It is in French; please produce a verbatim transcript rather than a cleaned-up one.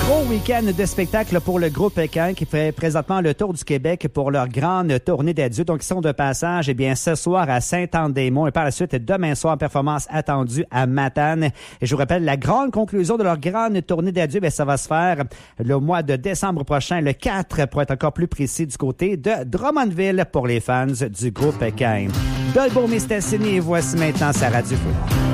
Gros week-end de spectacle pour le groupe Cain qui fait présentement le tour du Québec pour leur grande tournée d'adieu. Donc, ils sont de passage, eh bien, ce soir à Sainte-Anne-des-Monts et par la suite, demain soir, performance attendue à Matane. Et je vous rappelle, la grande conclusion de leur grande tournée d'adieu, bien, ça va se faire le mois de décembre prochain, le quatre, pour être encore plus précis, du côté de Drummondville pour les fans du groupe Cain. Dolbeau Mistassini, et voici maintenant sa Radio Fou.